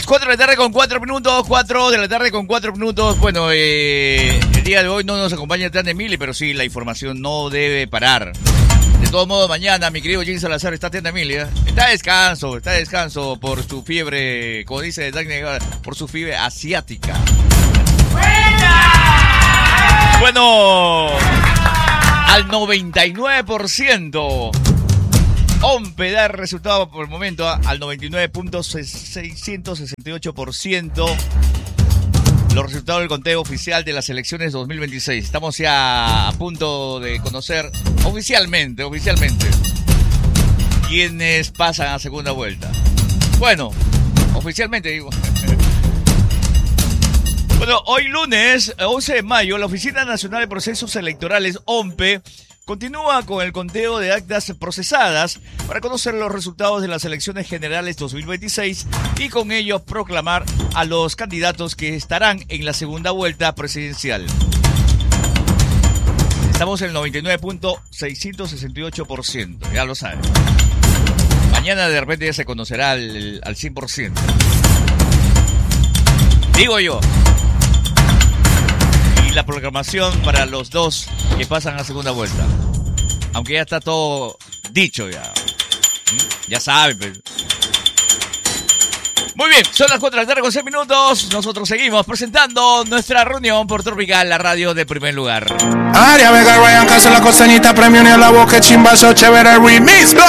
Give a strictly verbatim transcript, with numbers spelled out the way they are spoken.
cuatro de la tarde con cuatro minutos, cuatro de la tarde con cuatro minutos. Bueno, eh, el día de hoy no nos acompaña el Tran de Mili, pero sí, la información no debe parar. De todo modo, mañana mi querido Jim Salazar está atento a Emilia. Está de descanso, está de descanso por su fiebre, como dice por su fiebre asiática. ¡Buena! Bueno, al noventa y nueve por ciento. OMPE da el resultado por el momento al noventa y nueve punto seiscientos sesenta y ocho por ciento. Los resultados del conteo oficial de las elecciones dos mil veintiséis. Estamos ya a punto de conocer oficialmente, oficialmente, quiénes pasan a segunda vuelta. Bueno, oficialmente digo. Bueno, hoy lunes, once de mayo, la Oficina Nacional de Procesos Electorales, OMPE, continúa con el conteo de actas procesadas para conocer los resultados de las elecciones generales dos mil veintiséis y con ello proclamar a los candidatos que estarán en la segunda vuelta presidencial. Estamos en el noventa y nueve punto seiscientos sesenta y ocho por ciento, ya lo saben. Mañana de repente ya se conocerá al, al cien por ciento. Digo yo. Y la proclamación para los dos que pasan a segunda vuelta. Aunque ya está todo dicho ya. Ya saben. Pues. Muy bien, son las cuatro de la tarde con seis minutos. Nosotros seguimos presentando nuestra reunión por Tropical, la radio de primer lugar. Aria Vega, Ryan Casa, la costañita, premio ni a la boca, chimbazo, chévere, remix, go.